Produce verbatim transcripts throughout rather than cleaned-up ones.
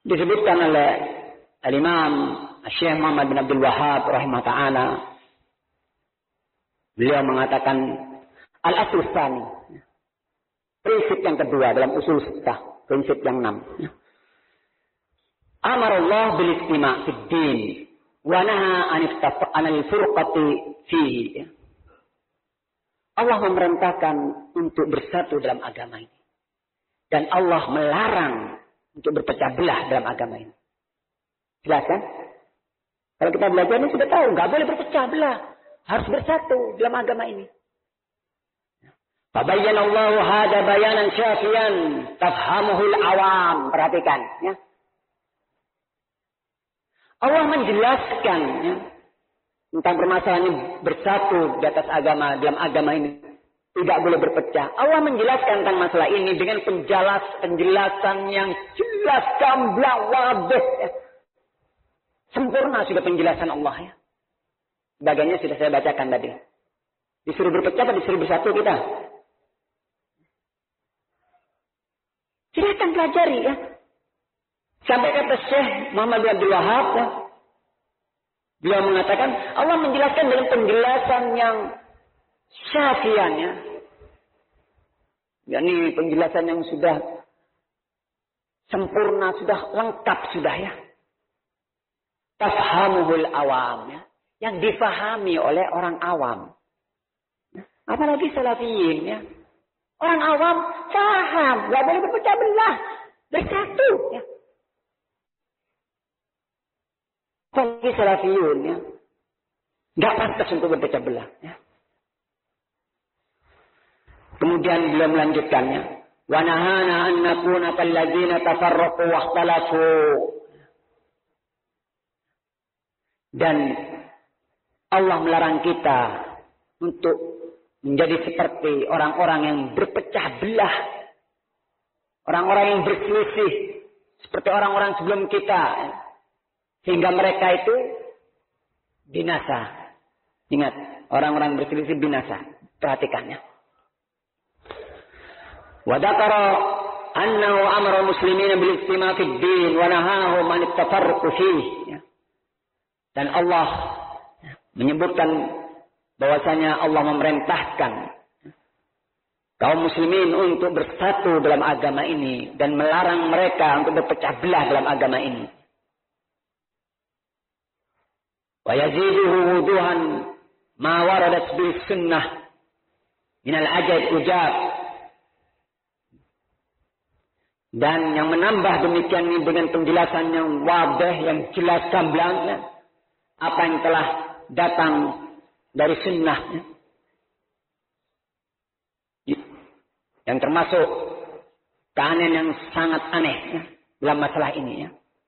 Disebutkan oleh Al-Imam Syekh Muhammad bin Abdul Wahhab rahimahullah ta'ala. Beliau mengatakan al-asl tsani. Prinsip yang kedua dalam usul sittah, prinsip yang enam. Amarallah bil istima' fid din wa naha an al-furqati fihi. Allah memerintahkan untuk bersatu dalam agama ini. Dan Allah melarang untuk berpecah belah dalam agama ini. Jelas kan? Kalau kita belajar ini sudah tahu, nggak boleh berpecah belah. Harus bersatu dalam agama ini. Fabayyana Allahu hada bayanan syafiyan tafhamuhul awam. Perhatikan. Ya. Allah menjelaskan ya, tentang permasalahan ini bersatu di atas agama, dalam agama ini. Tidak boleh berpecah. Allah menjelaskan tentang masalah ini dengan penjelas, penjelasan yang jelas, gamblang, wadih. Ya. Sempurna sudah penjelasan Allah ya. Bagiannya sudah saya bacakan tadi. Disuruh berpecah atau disuruh bersatu kita? Silakan pelajari ya. Sampai kata Syekh Muhammad bin Abdul Wahhab ya. Beliau mengatakan Allah menjelaskan dengan penjelasan yang syafian ya. Ini penjelasan yang sudah sempurna, sudah lengkap sudah ya. Tafhamuhul awam ya. Yang difahami oleh orang awam. Apalagi salafiyin ya. Orang awam paham, nggak boleh berpecah belah, bersatu ya. Apalagi salafiyun ya. Nggak pantas untuk berpecah belah ya. Kemudian beliau melanjutkannya. Wa nahana an nakuna kalladzina tafarraqu wa ikhtalafu. Dan Allah melarang kita untuk menjadi seperti orang-orang yang berpecah belah. Orang-orang yang berselisih. Seperti orang-orang sebelum kita. Sehingga mereka itu binasa. Ingat, orang-orang berselisih binasa. Perhatikannya. Wa dzakara annahu amara muslimina bil istima' fid din wa nahahum an at-tafarruq fihi. Dan Allah menyebutkan bahwasanya Allah memerintahkan kaum muslimin untuk bersatu dalam agama ini dan melarang mereka untuk berpecah belah dalam agama ini. Wa yaziduhu wuduhan ma waradat bis sunnah min al-ajab ujab. Dan yang menambah demikian ini dengan penjelasan yang wadih, yang jelas gamblang, apa yang telah datang dari sunnah. Yang termasuk keanehan yang sangat aneh ya, dalam masalah ini. Ya,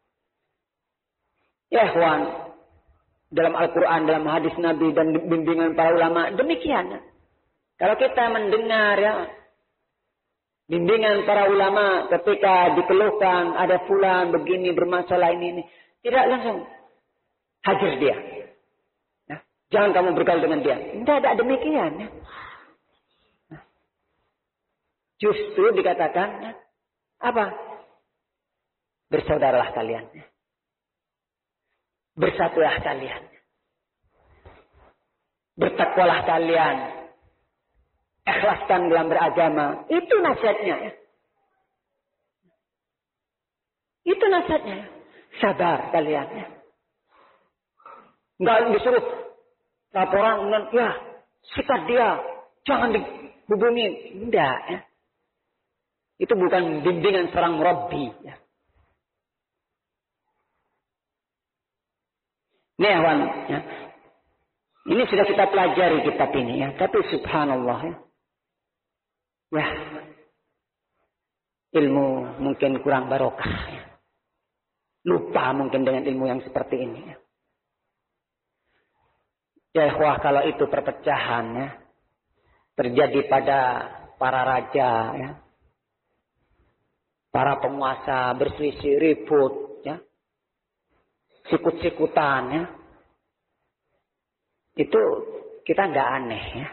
ya ikhwan, dalam Al-Quran, dalam hadis Nabi dan bimbingan para ulama, demikian. Ya. Kalau kita mendengar ya, bimbingan para ulama ketika dikeluhkan ada fulan begini bermasalah ini ini, tidak langsung hajar dia. Nah, jangan kamu bergaul dengan dia. Tidak ada demikian. Ya. Nah, justru dikatakan ya, apa? Bersaudaralah kalian. Ya. Bersatulah kalian. Bertakwalah kalian. Ikhlaskan dalam beragama. Itu nasihatnya. Ya. Itu nasihatnya. Ya. Sabar kalian. Ya. Enggak disuruh laporan. Ya, sikat dia. Jangan dihubungi. Enggak. Ya. Itu bukan bimbingan seorang Rabbi. Ya. Ini awan. Ya. Ini sudah kita pelajari kitab ini. Ya. Tapi subhanallah. Ya. Ya, ilmu mungkin kurang barokah. Ya. Lupa mungkin dengan ilmu yang seperti ini. Ya, ya ikhwah, kalau itu perpecahan ya, terjadi pada para raja, ya, para penguasa berselisih ribut, ya, sikut-sikutan, ya, itu kita nggak aneh, ya.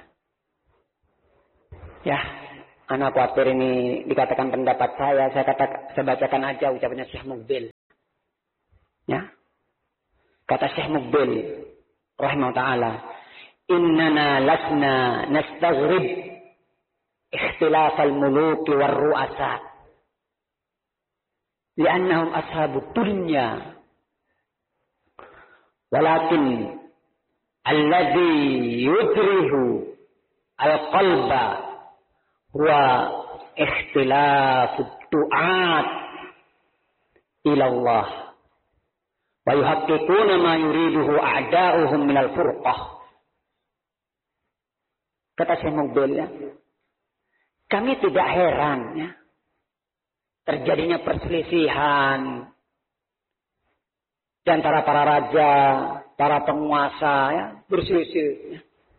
Ya. Anak khawatir ini dikatakan pendapat saya, saya kata saya bacakan aja ucapannya Syekh Mukbil. Ya. Kata Syekh Muqbil rahimahullah ta'ala, innana lasna nastaghrib ikhtilaf al-muluk war ru'asa li'annahum ashabud dunya walakin alladhi yudrihu al-qalba huwa ikhtilafud du'at ila Allah wa yuhaqqiquna ma yuriduhu a'da'uhum minal furqah. Kata Syekh Muqbil, ya, kami tidak heran ya, terjadinya perselisihan di antara para raja, para penguasa, ya, berselisih, ya,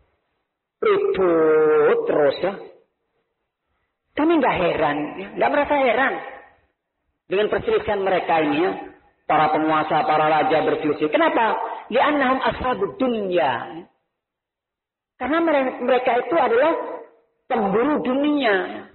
ribut terus ya. Kami nggak heran, ya, nggak merasa heran dengan perselisihan mereka ini ya. Para penguasa, para raja berselisih. Kenapa? Li'annahum ashabud dunya. Karena mereka itu adalah pemburu dunia.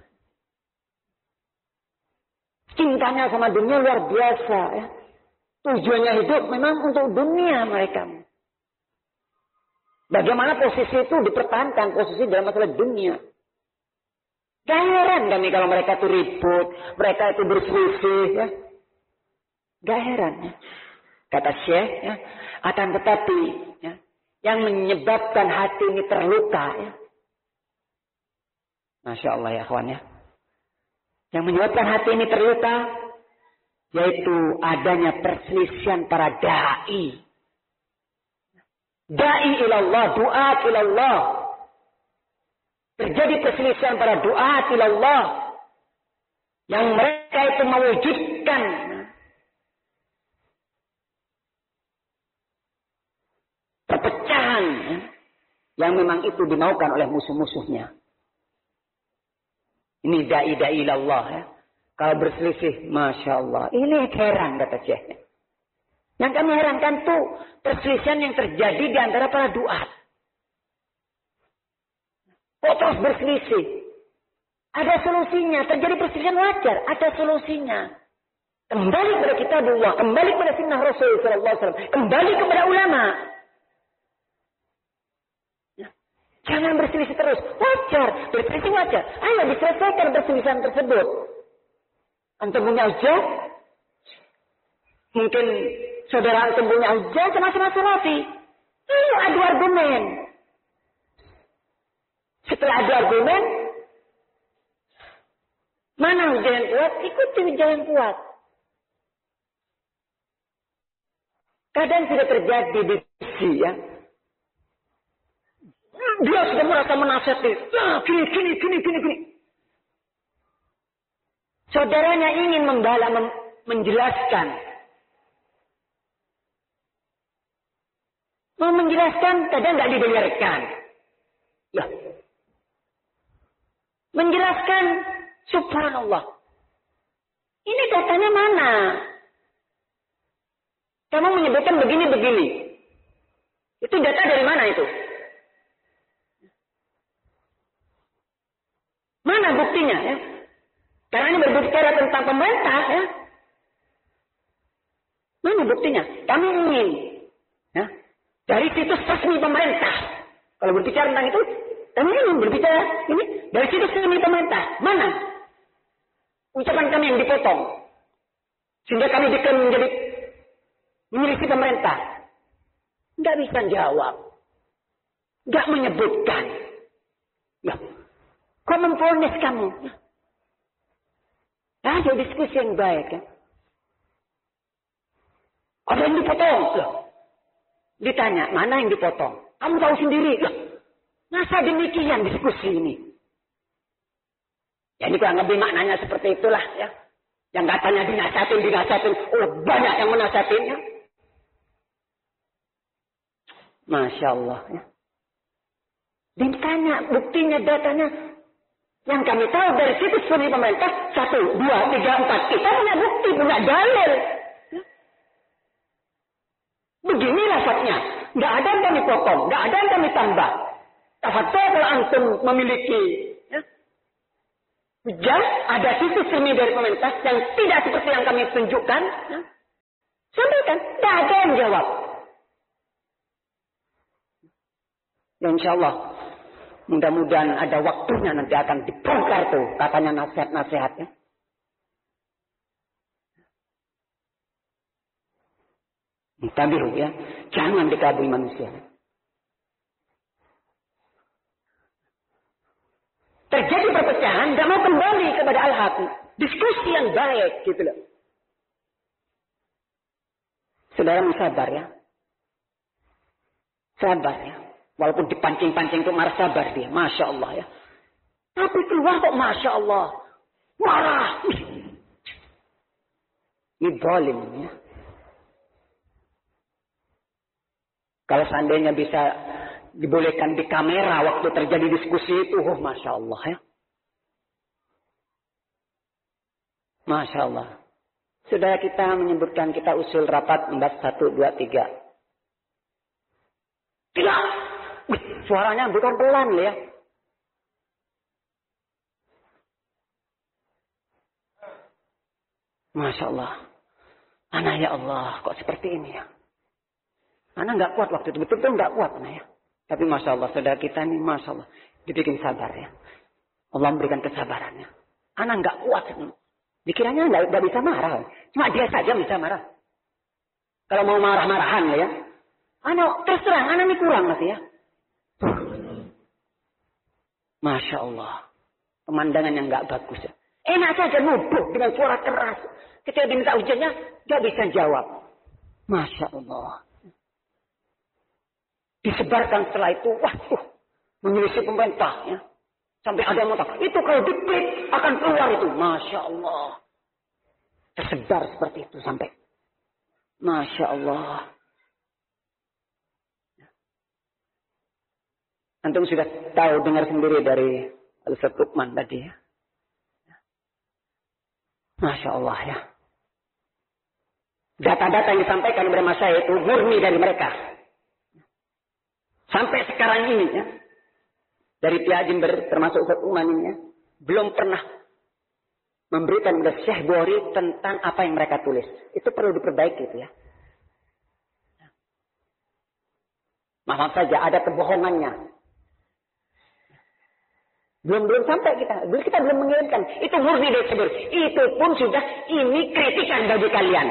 Cintanya sama dunia luar biasa. Ya. Tujuannya hidup memang untuk dunia mereka. Bagaimana posisi itu dipertahankan, posisi dalam masalah dunia. Gak heran kami kalau mereka itu ribut, mereka itu berselisih. Ya. Gak heran. Ya. Kata Syekh, ya, akan tetapi ya, yang menyebabkan hati ini terluka. Ya. Masya Allah ya kawan ya. Yang menyebabkan hati ini terluka, yaitu adanya perselisihan para da'i. Da'i ilallah, du'at ilallah. Terjadi perselisihan para du'at ilallah. Yang mereka itu mewujudkan perpecahan ya, yang memang itu dimaukan oleh musuh-musuhnya. Ini da'i-da'i ilallah ya. Kalau berselisih, Masya Allah. Ini heran kata Syekh. Yang kami herankan tuh perselisihan yang terjadi di antara para duat. Kok terus berselisih? Ada solusinya. Terjadi perselisihan wajar. Ada solusinya. Kembali kepada kitabullah. Kembali kepada sunnah Rasul sallallahu alaihi wasallam. Kembali kepada ulama. Jangan berselisih terus. Wajar. Berselisih wajar. Ayo diselesaikan perselisihan tersebut. Antum punya hujah? Mungkin saudara antum punya hujah sama-sama salafi. Ayo adu argumen. Setelah adu argumen, mana hujah yang kuat? Ikuti hujah yang kuat. Kadang tidak terjadi diskusi ya. Dia sudah merasa menasihati. Ya, gini, gini, gini, gini, gini. Saudaranya ingin membala, mem menjelaskan. Mau menjelaskan, kadang nggak didengarkan. Ya. Menjelaskan, subhanallah. Ini datanya mana? Kamu menyebutkan begini-begini. Itu data dari mana itu? Mana buktinya ya? Karena ini berbicara tentang pemerintah ya. Mana buktinya? Kami ingin ya, dari situs resmi pemerintah. Kalau berbicara tentang itu, kami ingin berbicara ini dari situs resmi pemerintah. Mana? Ucapan kami yang dipotong. Sehingga kami diklaim menjadi milisi pemerintah. Nggak bisa jawab. Nggak menyebutkan. Ya. Kok memfonis kamu? Ayo diskusi yang baik ya. Ada yang dipotong. Loh. Ditanya, mana yang dipotong? Kamu tahu sendiri. Loh. Masa demikian diskusi ini? Ya ini kurang lebih maknanya seperti itulah ya. Yang katanya dinasihatin, dinasihatin. Oh banyak yang menasihatinnya. Masya Allah ya. Ditanya buktinya, datanya. Yang kami tahu dari situs resmi pemerintah, satu, dua, tiga, empat. Kita punya bukti, punya dalil. Begini lafadznya. Nggak ada yang kami potong, nggak ada yang kami tambah. Tafadhol kalau antum memiliki hujah, ya, ada situs resmi dari pemerintah yang tidak seperti yang kami tunjukkan. Ya. Sampaikan. Tidak ada yang jawab. Ya insya Allah. Mudah-mudahan ada waktunya nanti akan dibongkar tuh. Katanya nasihat-nasihatnya. Tabiru ya. Jangan dikabui manusia. Terjadi perpecahan. Tidak mau kembali kepada al-haq. Diskusi yang baik. Gitu loh. Saudara sabar ya. Sabar ya. Walaupun dipancing-pancing itu marah, sabar dia. Masya Allah ya. Tapi keluar kok Masya Allah. Marah. Ini zalim ya. Kalau seandainya bisa dibolehkan di kamera waktu terjadi diskusi itu. Oh Masya Allah ya. Masya Allah. Saudara kita menyebutkan kita usul rapat membahas satu, dua, tiga. Tidak. Suaranya bukan pelan ya. Masya Allah. Anak ya Allah, kok seperti ini ya. Anak nggak kuat waktu itu, betul-betul nggak kuat anak ya. Tapi Masya Allah, saudara kita ini Masya Allah. Dibikin sabar ya. Allah memberikan kesabarannya. Anak nggak kuat. Dikiranya nggak bisa marah. Cuma dia saja bisa marah. Kalau mau marah-marahan ya. Anak terserang, anak ini kurang nanti ya. Masya Allah. Pemandangan yang nggak bagus ya. Enak saja nuduh dengan suara keras. Ketika diminta ujiannya, nggak bisa jawab. Masya Allah. Disebarkan setelah itu, waduh, menyelisih pemerintah ya. Sampai ada yang mengatakan, itu kalau diklik akan keluar itu. Masya Allah. Tersebar seperti itu sampai. Masya Allah. Antum sudah tahu, dengar sendiri dari Al-Ustaz Luqman tadi ya. Masya Allah ya. Data-data yang disampaikan oleh masyayikh itu murni dari mereka. Sampai sekarang ini ya. Dari pihak Jember termasuk Ustaz Luqman ini ya. Belum pernah memberikan kepada Syekh Bukhari tentang apa yang mereka tulis. Itu perlu diperbaiki itu ya. Maaf saja ada kebohongannya. Belum belum sampai kita, belum kita belum mengirimkan. Itu murni dari Syekh. Itu pun sudah ini kritikan bagi kalian.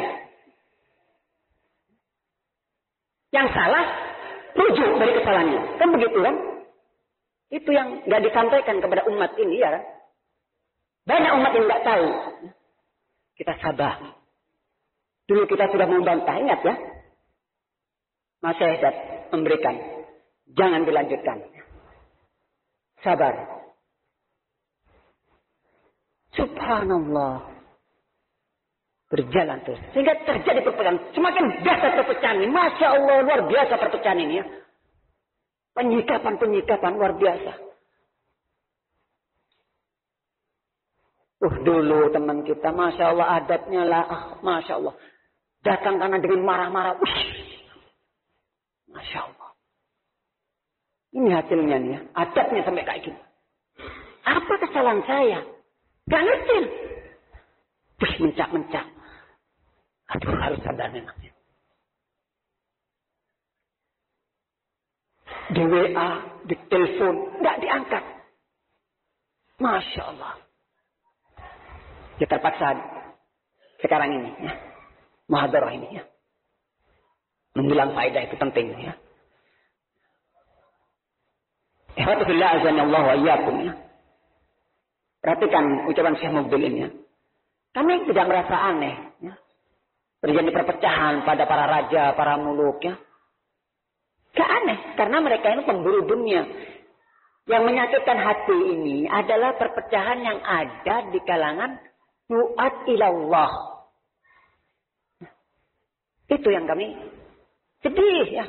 Yang salah rujuk dari kesalahannya. Kan begitu kan? Itu yang nggak disampaikan kepada umat ini ya kan? Banyak umat yang nggak tahu. Kita sabar. Dulu kita sudah membantah, ingat ya? Masyarakat memberikan. Jangan dilanjutkan. Sabar. Subhanallah. Berjalan terus. Sehingga terjadi perpecahan. Semakin biasa perpecahan ini. Masya Allah, luar biasa perpecahan ini ya. Penyikapan-penyikapan luar biasa. Uh, dulu teman kita, Masya Allah adatnya lah. Ah, Masya Allah. Datang karena dengan marah-marah. Uh, Masya Allah. Ini hasilnya nih ya. Adatnya sampai kayak gini. Apa kesalahan saya? Gak ngerti. Wih, mencak-mencak. Aduh, harus sadar memang. Di W A, di telepon, gak diangkat. Masya Allah. Ya terpaksa sekarang ini ya. Muhadarah ini ya. Mengulang faedah itu penting ya. Ihwatullah azanallahu wa iyyakum ya. Perhatikan ucapan Syekh Mubil ini ya. Kami tidak merasa aneh ya. Terjadi perpecahan pada para raja, para muluk ya. Gak aneh karena mereka ini pemburu dunia. Yang menyakitkan hati ini adalah perpecahan yang ada di kalangan duat ilallah. Itu yang kami sedih ya.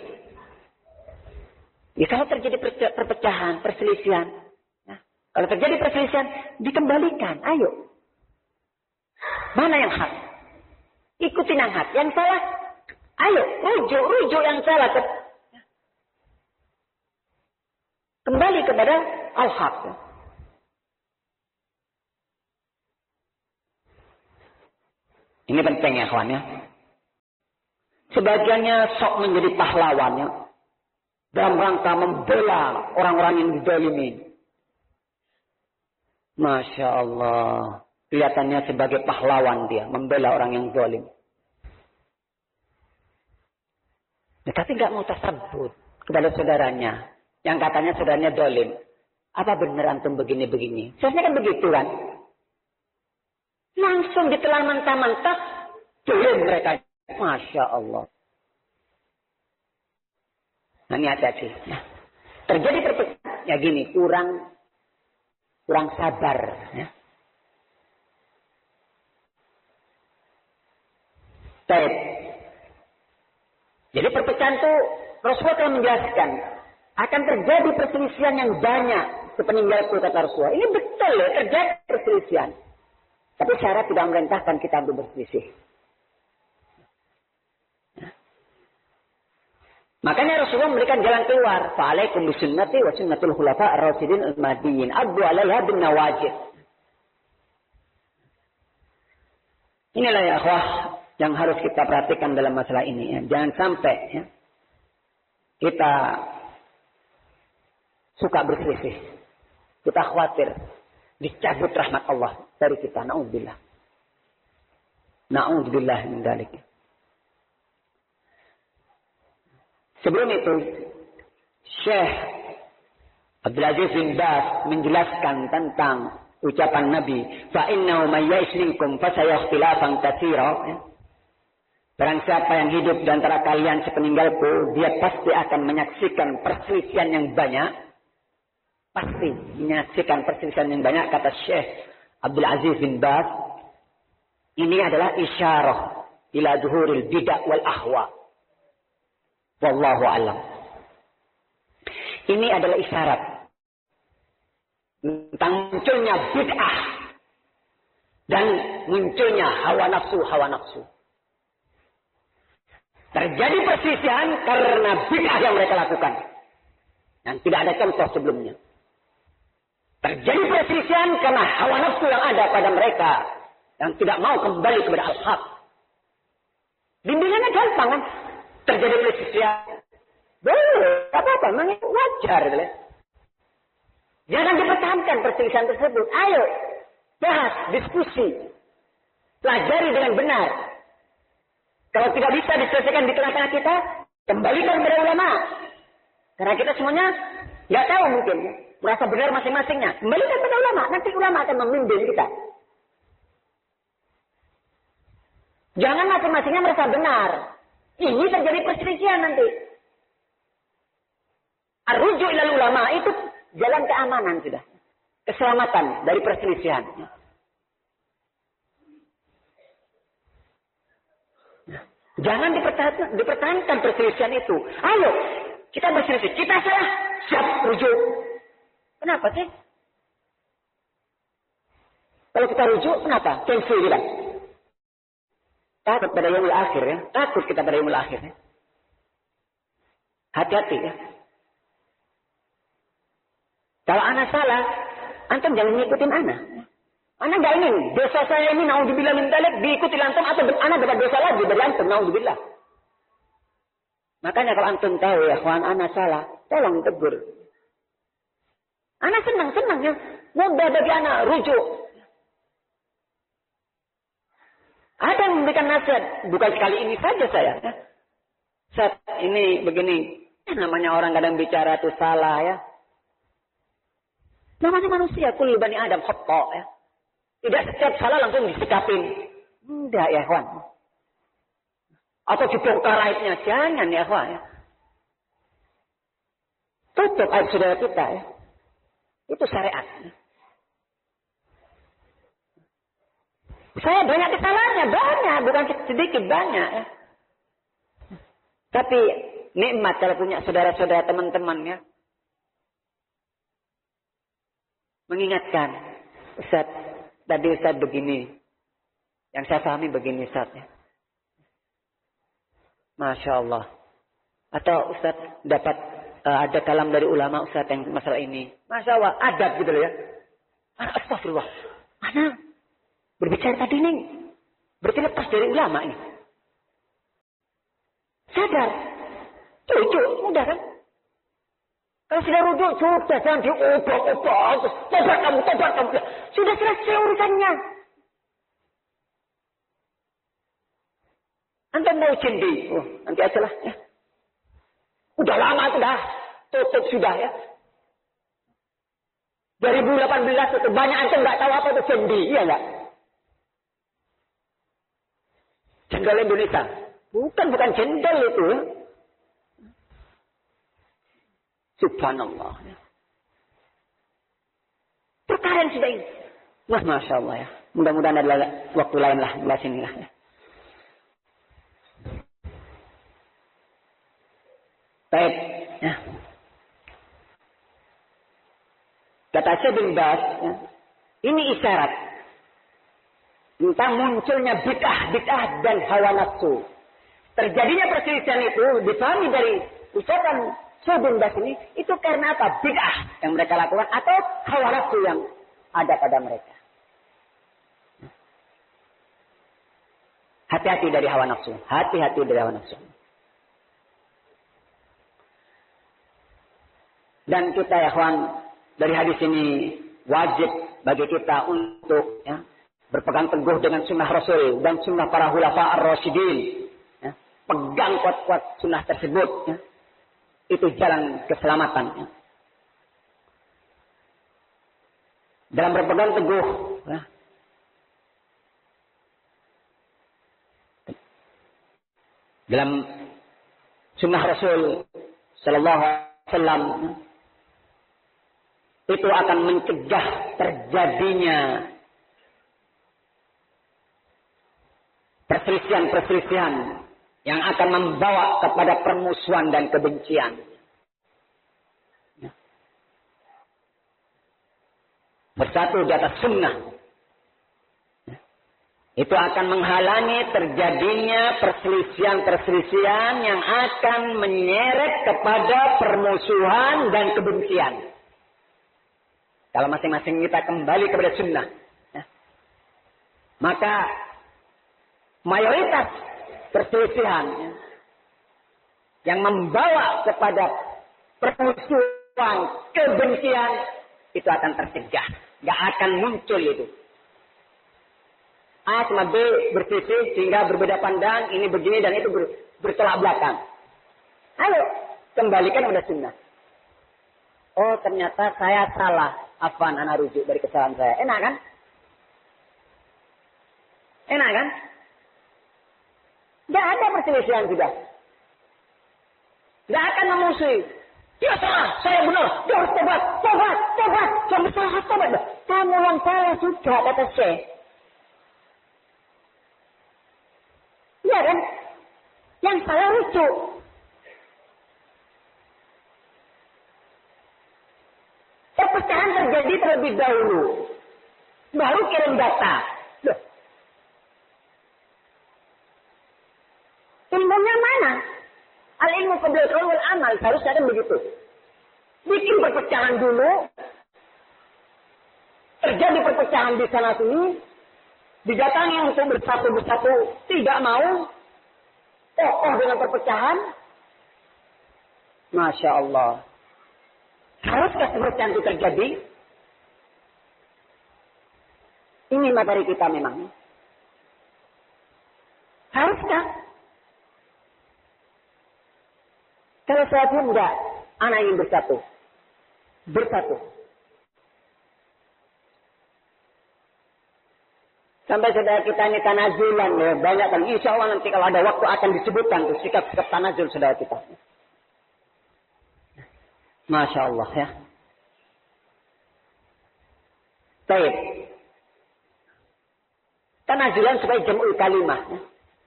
Ya kalau terjadi perpecahan, perselisihan. Ya. Kalau terjadi perselisihan, dikembalikan. Ayo. Mana yang hak? Ikutin yang hak. Yang salah, ayo. Rujuk, rujuk yang salah. Kembali kepada al-haq. Ya. Ini penting ya kawan ya. Sebagiannya sok menjadi pahlawannya dalam rangka membela orang-orang yang dizalimi. Masya Allah. Kelihatannya sebagai pahlawan dia. Membela orang yang zalim. Nah, tapi nggak mau tersebut kepada saudaranya. Yang katanya saudaranya zalim. Apa benar antum begini-begini? Seharusnya kan begitu kan? Langsung ditelan mentah-mentah. Zalim mereka. Masya Allah. Nah ini hati-hati. Nah, terjadi perpecahan. Ya gini. Kurang. Kurang sabar. Ya. Baik. Jadi perpecahan itu Rasulullah telah menjelaskan akan terjadi perselisihan yang banyak sepeninggalku kata Rasulullah. Ini betul ya terjadi perselisihan. Tapi syarat tidak memerintahkan kita untuk berselisih. Makanya Rasulullah memberikan jalan keluar. Fa'alaikum bisunnati wa sunnatul khulafa ar-rasyidin al-mahdiyyin. Addu 'alaiha bin nawajid. Inilah ya akhwah yang harus kita perhatikan dalam masalah ini. Ya. Jangan sampai ya, kita suka berselisih. Kita khawatir dicabut rahmat Allah dari kita. Na'udzubillah. Na'udzubillah min dzalik. Sebelum itu, Syekh Abdul Aziz bin Baz menjelaskan tentang ucapan Nabi, fa innahu may ya'is minkum fa sayakhtilafan katsira. Barang siapa yang hidup di antara kalian sepeninggalku, dia pasti akan menyaksikan perselisihan yang banyak. Pasti menyaksikan perselisihan yang banyak, kata Syekh Abdul Aziz bin Baz. Ini adalah isyarah ila zuhuril bid'ah wal ahwa. Wallahu a'lam. Ini adalah isyarat tentang munculnya bid'ah dan munculnya hawa nafsu hawa nafsu. Terjadi perselisihan karena bid'ah yang mereka lakukan yang tidak ada contoh sebelumnya. Terjadi perselisihan karena hawa nafsu yang ada pada mereka yang tidak mau kembali kepada al-haq. Bimbingannya gampang kan? Terjadi perselisihan. Boleh, apa-apa, memang itu wajar. Boleh. Jangan dipertahankan perselisihan tersebut. Ayo, bahas, diskusi. Pelajari dengan benar. Kalau tidak bisa diselesaikan di tengah-tengah kita, kembalikan kepada ulama. Karena kita semuanya nggak tahu mungkin. Merasa benar masing-masingnya. Kembalikan kepada ulama. Nanti ulama akan membimbing kita. Jangan masing-masingnya merasa benar. Ini terjadi perselisihan nanti. Ar-ruju' ilal ulama itu jalan keamanan sudah. Keselamatan dari perselisihan. Jangan dipertahankan, dipertahankan perselisihan itu. Ayo, kita berselisih. Kita salah. Siap rujuk. Kenapa sih? Kalau kita rujuk, kenapa? Cancel kita. Takut pada yaumul akhir ya. Takut kita pada yaumul akhir ya. Hati-hati ya. Kalau anak salah, antum jangan ngikutin anak. Anak gak ingin dosa saya ini naudzubillah min dzalik diikuti antum atau anak dapat dosa lagi dari antum naudzubillah. Makanya kalau antum tahu ya, kawan anak salah, tolong tegur. Anak senang-senang ya. Mudah bagi anak rujuk. Ada yang memberikan nasihat. Bukan sekali ini saja saya. Saat ini begini. Namanya orang kadang bicara itu salah ya. Namanya manusia. Kullu bani Adam khata' ya. Tidak setiap salah langsung disikapin. Tidak ya kawan. Atau dibongkar aibnya. Jangan ya kawan. Tutup aib saudara kita ya. Itu syariat. Saya banyak kesalahannya, banyak, bukan sedikit, banyak. Ya. Tapi nikmat kalau punya saudara-saudara teman-teman ya. Mengingatkan, Ustaz, tadi Ustaz begini. Yang saya pahami begini Ustaz ya. Masya Allah. Atau Ustaz dapat uh, ada kalam dari ulama Ustaz yang masalah ini. Masya Allah, adab gitu loh ya. Astagfirullah. Mana? Berbicara tadi nih, berarti lepas dari ulama ini. Sadar. Cucu, mudah kan? Kalau sudah rujuk, sudah jangan diobok-obok. Tobat kamu, tobat kamu. Sudah selesai urusannya. Anda mau cindi? Oh, nanti aja lah. Ya. Udah lama sudah. Tutup sudah ya. dua ribu delapan belas itu banyak antum nggak tahu apa itu cindi, iya nggak? Cendol Indonesia. Bukan, bukan cendol itu. Subhanallah. Perkara yang sudah ini. Wah, Masya Allah ya. Mudah-mudahan ada waktu lain lah. Bahas ini lah ya. Baik. Ya. Kata Syekh bin Baz, ya, ini isyarat tentang munculnya bid'ah-bid'ah dan hawa nafsu. Terjadinya perselisihan itu dipahami dari ucapan Syekh bin Baz ini, itu karena apa? Bid'ah yang mereka lakukan atau hawa nafsu yang ada pada mereka. Hati-hati dari hawa nafsu. Hati-hati dari hawa nafsu. Dan kita ya kawan, dari hadis ini wajib bagi kita untuk ya, berpegang teguh dengan sunnah Rasul dan sunnah para khulafa ar-rasyidin. Ya. Pegang kuat-kuat sunnah tersebut. Ya. Itu jalan keselamatan. Ya. Dalam berpegang teguh. Ya. Dalam sunnah Rasul Sallallahu Alaihi Wasallam. Ya. Itu akan mencegah terjadinya perselisihan-perselisihan yang akan membawa kepada permusuhan dan kebencian. Bersatu di atas sunnah. Itu akan menghalangi terjadinya perselisihan-perselisihan yang akan menyeret kepada permusuhan dan kebencian. Kalau masing-masing kita kembali kepada sunnah. Ya. Maka mayoritas perselisihan ya, yang membawa kepada permusuhan, kebencian, itu akan tercegah. Gak akan muncul itu. A sama B berselisih sehingga berbeda pandang, ini begini dan itu ber, bertolak belakang. Ayo, kembalikan kepada sunnah. Oh ternyata saya salah. Afwan, anak rujuk dari kesalahan saya. Enak kan? Enak kan? Tidak ada perselisihan sudah. Tidak akan memusuhi. Dia salah, saya benar. Dia harus tobat, tobat, tobat. Kamu salah, tobat. Kamu yang salah sudah, kata Syekh. Iya kan? Yang salah rujuk. Perpecahan terjadi terlebih dahulu. Baru kirim data. Loh. Ilmunya mana? Al-ilmu qabla al-qaul wal amal. Harusnya kan begitu. Bikin perpecahan dulu. Terjadi perpecahan di sana sini. Didatangi untuk bersatu-bersatu. Tidak mau. Kokoh dengan perpecahan. Masya Allah. Haruskah perpecahan itu terjadi? Ini materi kita memang. Haruskah? Kalau saya pun enggak, anak ingin bersatu. Bersatu. Sampai saudara kita ini tanazulan ya, banyak kan. Insya Allah nanti kalau ada waktu akan disebutkan tuh sikap-sikap tanazul saudara kita. Masya Allah ya. Baik. Tanazulan supaya jam'ul kalimah. Ya.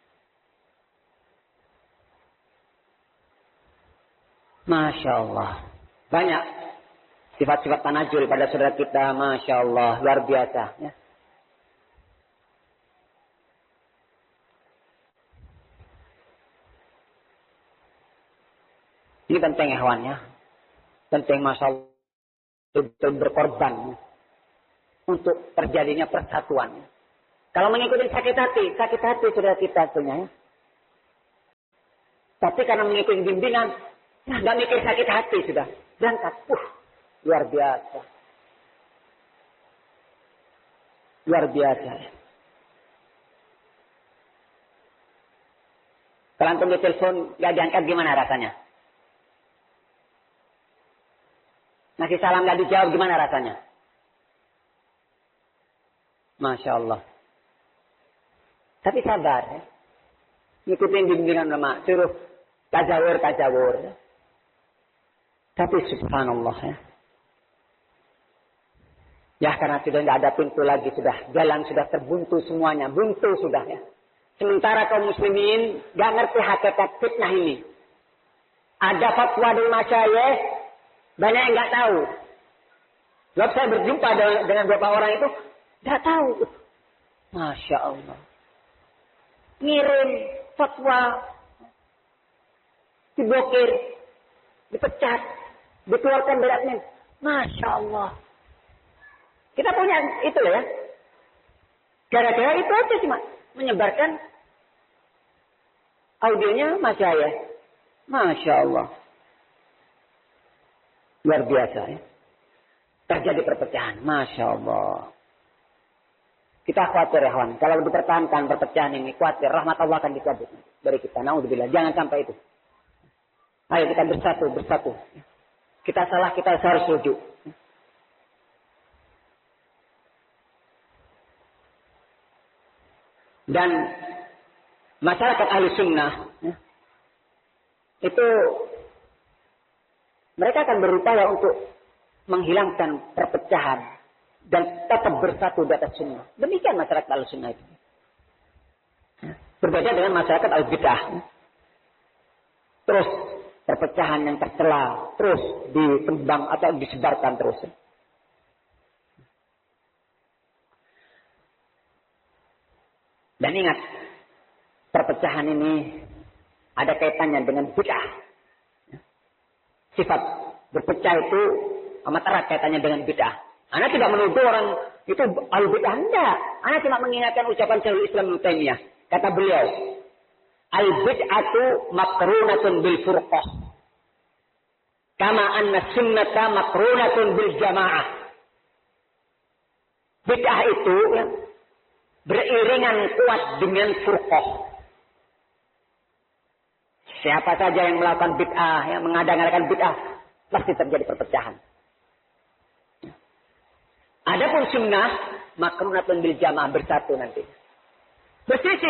Masya Allah. Banyak sifat-sifat tanazul pada saudara kita. Masya Allah. Luar biasa. Ya. Ini penting ya kawan ya. Penting Masya Allah. Betul berkorban. Untuk terjadinya persatuan. Kalau mengikuti sakit hati. Sakit hati saudara kita sebenarnya. Tapi karena mengikuti bimbingan, nah, nggak mikir sakit hati sudah. Berangkat. Uh, luar biasa. Luar biasa. Kalau antum ditelepon, nggak diangkat gimana rasanya? Ngasih salam nggak dijawab gimana rasanya? Masya Allah. Tapi sabar ya. Ngikutin bimbingan ulama, suruh tajawur, tajawur. Ya. Tapi subhanallah ya. Ya karena sudah tidak ada pintu lagi, sudah jalan sudah terbuntu semuanya, buntu sudah ya. Sementara kaum muslimin gak ngerti hakikat fitnah ini. Ada fatwa dari masyayikh, banyak yang gak tahu. Sebab saya berjumpa dengan beberapa orang itu, gak tahu. Masya Allah. Ngirim fatwa, diblokir, dipecat, dikeluarkan dari admin. Masya Allah. Kita punya itu ya. Gara-gara itu aja cuma menyebarkan audionya masyayikh. Masya Allah. Luar biasa ya. Terjadi perpecahan. Masya Allah. Kita khawatir ya kawan. Kalau dipertahankan perpecahan ini, khawatir rahmat Allah akan dicabut dari kita. Naudzubillah. Jangan sampai itu. Ayo kita bersatu, bersatu. Kita salah, kita harus rujuk. Dan masyarakat ahli sunnah ya, itu mereka akan berupaya untuk menghilangkan perpecahan dan tetap bersatu di atas sunnah. Demikian masyarakat ahli sunnah itu. Berbeda dengan masyarakat al-bid'ah. Terus perpecahan yang tercela terus ditembang atau disebarkan terus. Dan ingat, perpecahan ini ada kaitannya dengan bid'ah. Sifat berpecah itu amat erat kaitannya dengan bid'ah. Ana tidak menuduh orang itu al-bid'ah, enggak. Ana cuma mengingatkan ucapan Syekhul Islam Ibnu Taimiyah. Kata beliau, al-bid'atu makrunatun bil furqah. Kama anna sunnata makrunatun bil jamaah. Bid'ah itu ya, beriringan kuat dengan furqah. Siapa saja yang melakukan bid'ah, yang mengada-ngadakan bid'ah, pasti terjadi perpecahan. Adapun sunnah, makrunatun bil jamaah, bersatu nanti. Bersisi